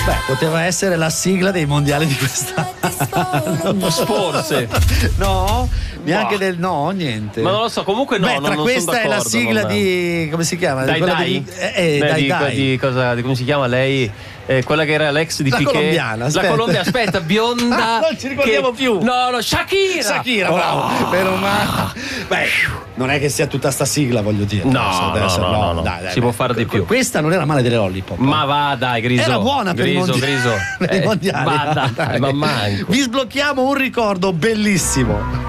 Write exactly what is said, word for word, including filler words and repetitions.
Beh, poteva essere la sigla dei mondiali di quest'anno. Forse. No? Neanche No. del no, niente. Ma non lo so, comunque no. Beh, non, tra non questa sono e la d'accordo, sigla vabbè. di. Come si chiama? Dai Quella dai, di- eh, eh, Beh, dai, di, dai. di cosa, di come si chiama lei? Eh, quella che era l'ex di La Piqué. colombiana, aspetta. La colombiana, aspetta, bionda. Ah, non ci ricordiamo che- più. No, no, Shakira. Shakira, bravo. Oh. Meno male. Beh, non è che sia tutta sta sigla, voglio dire. No, Adesso- no, adesso- no, no, no. dai, dai, Si può beh. fare di più. Questa non era male delle Lollipop. Ma va, dai, Griso. Era buona per Griso, i mondiali. Griso. Per i Eh, mondiali. va, dai, ma manco. Vi sblocchiamo un ricordo bellissimo.